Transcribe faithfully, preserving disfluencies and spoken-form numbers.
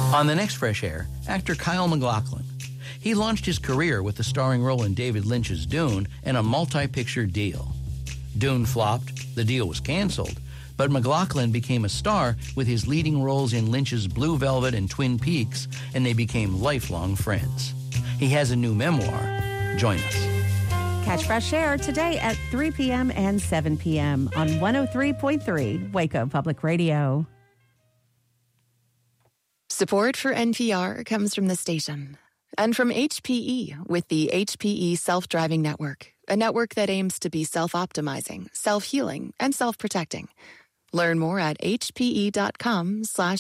On the next Fresh Air, actor Kyle MacLachlan. He launched his career with the starring role in David Lynch's Dune and a multi-picture deal. Dune flopped, the deal was canceled, but MacLachlan became a star with his leading roles in Lynch's Blue Velvet and Twin Peaks, and they became lifelong friends. He has a new memoir. Join us. Catch Fresh Air today at three p.m. and seven p.m. on one oh three point three Waco Public Radio. Support for N P R comes from the station and from H P E with the H P E Self-Driving Network, a network that aims to be self-optimizing, self-healing, and self-protecting. Learn more at hpe.com slash